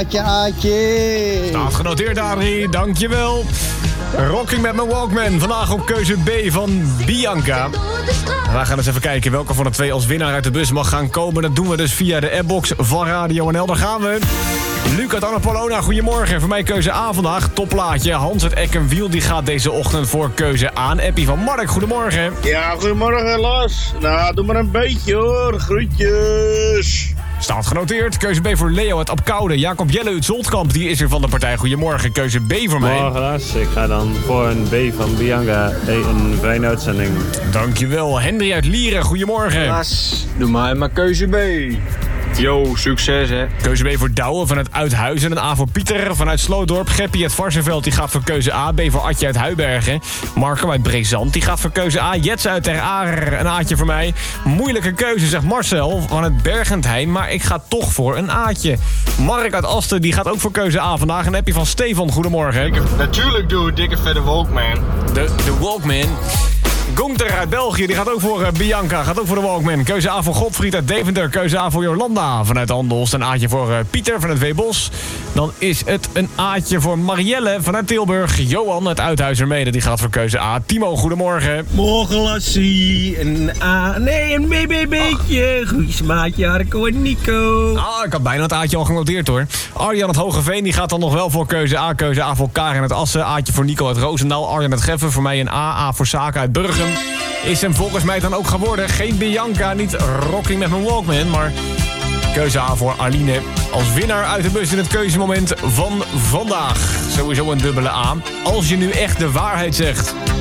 Aatje. Staat genoteerd, Adrie. Dankjewel. Rocking met mijn Walkman. Vandaag op keuze B van Bianca. We gaan eens even kijken welke van de twee als winnaar uit de bus mag gaan komen. Dat doen we dus via de appbox van Radio NL. Daar gaan we. Luc uit Annapolona, goedemorgen. Voor mij keuze A vandaag, topplaatje. Hans uit Eckenwiel die gaat deze ochtend voor keuze A. Een appie van Mark, goedemorgen. Ja, goedemorgen Lars. Nou, doe maar een beetje hoor. Groetjes. Staat genoteerd. Keuze B voor Leo uit Apkoude. Jacob Jelle uit Zoltkamp, die is er van de partij. Goedemorgen. Keuze B voor mij. Morgen Lars, ik ga dan voor een B van Bianca. Een fijne uitzending. Dankjewel. Henry uit Lieren, goedemorgen. Lars, doe maar keuze B. Yo, succes hè. Keuze B voor Douwe vanuit Uithuizen. Een A voor Pieter vanuit Slootdorp. Geppie uit Varsenveld die gaat voor keuze A. B voor Atje uit Huibergen. Marco uit Brezant die gaat voor keuze A. Jets uit Ter Aar, een A'tje voor mij. Moeilijke keuze, zegt Marcel van het Bergentheim. Maar ik ga toch voor een A'tje. Mark uit Asten die gaat ook voor keuze A vandaag. Een appie van Stefan, goedemorgen. Natuurlijk doe ik dikke vette Walkman. De Walkman. Gunther uit België, die gaat ook voor Bianca, gaat ook voor de Walkman. Keuze A voor Godfried uit Deventer, keuze A voor Jolanda vanuit Andelst. Een A'tje voor Pieter vanuit Weebos. Dan is het een A'tje voor Marielle vanuit Tilburg. Johan uit Uithuizermede, die gaat voor keuze A. Timo, goedemorgen. Morgen Lassie, een A, nee een BBB'tje. Groetjes maatje, Harco en Nico. Ik had bijna het A'tje al genoteerd hoor. Arjan uit Hogeveen, die gaat dan nog wel voor keuze A. Keuze A voor Karen uit Assen, A'tje voor Nico uit Roosendaal. Arjan uit Geffen, voor mij een A voor Saka uit Burgum. Is hem volgens mij dan ook geworden. Geen Bianca, niet Rocking met mijn Walkman, maar keuze A voor Aline. Als winnaar uit de bus in het keuzemoment van vandaag. Sowieso een dubbele A. Als je nu echt de waarheid zegt.